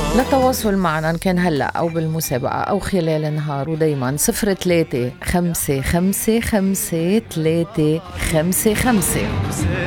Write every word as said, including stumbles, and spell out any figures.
للتواصل معنا إن كان هلأ أو بالمسابقة أو خلال النهار ودايما صفر ثلاثة خمسة خمسة خمسة ثلاثة خمسة خمسة.